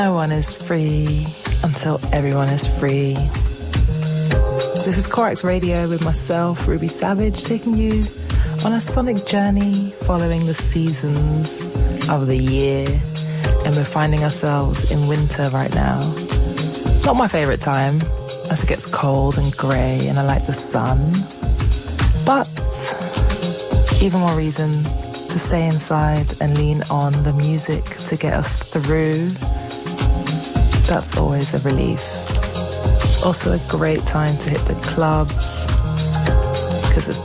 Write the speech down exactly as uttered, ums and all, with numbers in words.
No one is free until everyone is free. This is Corax Radio with myself, Ruby Savage, taking you on a sonic journey following the seasons of the year. And we're finding ourselves in winter right now. Not my favourite time, as it gets cold and grey and I like the sun. But even more reason to stay inside and lean on the music to get us through. That's always a relief. Also a great time to hit the clubs, because it's